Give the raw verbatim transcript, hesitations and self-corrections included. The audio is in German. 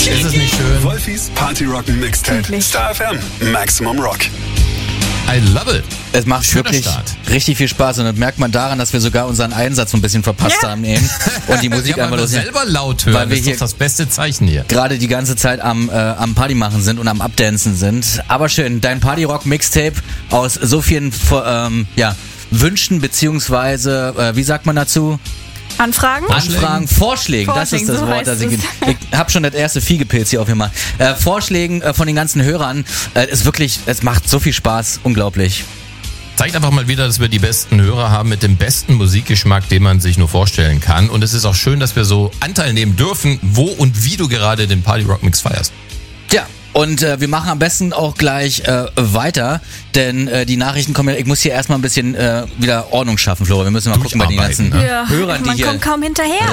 Ist es nicht schön? Wolfis Party Rock Mixtape. Endlich. Star F M, Maximum Rock. I love it. Es macht Schöner wirklich Start. richtig viel Spaß und das merkt man daran, dass wir sogar unseren Einsatz so ein bisschen verpasst Ja. haben eben und die Musik Ja, einfach weil wir los. selber laut hören, Weil wir das ist hier doch das beste Zeichen hier. gerade die ganze Zeit am, äh, am Party machen sind und am Abdancen sind. Aber schön, dein Party-Rock-Mixtape aus so vielen ähm, ja, Wünschen beziehungsweise, äh, wie sagt man dazu? Anfragen? Anfragen, Vorschlägen, das ist Vorschlägen, das so Wort. heißt Also ich, es. ich habe schon das erste Viehgepilz hier aufgemacht. Äh, Vorschlägen äh, von den ganzen Hörern, äh, ist wirklich, es macht so viel Spaß, unglaublich. Zeigt einfach mal wieder, dass wir die besten Hörer haben mit dem besten Musikgeschmack, den man sich nur vorstellen kann. Und es ist auch schön, dass wir so Anteil nehmen dürfen, wo und wie du gerade den Party Rock Mix feierst. Tja, und äh, wir machen am besten auch gleich äh, weiter, denn äh, die Nachrichten kommen ja, ich muss hier erstmal ein bisschen äh, wieder Ordnung schaffen, Flora. Wir müssen mal gucken bei den Durcharbeiten, ganzen ne? Ja, Hörern, die man hier... kommt kaum hinterher.